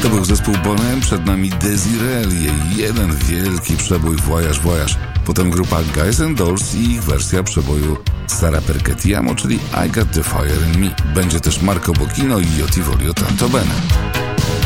To był zespół Bonham, przed nami Desiree, jej jeden wielki przebój Voyage Voyage. Potem grupa Guys and Dolls i ich wersja przeboju Sara Perchettiamo, czyli I Got the Fire in Me. Będzie też Marco Bocchino i Io Ti Voglio Tanto Bene.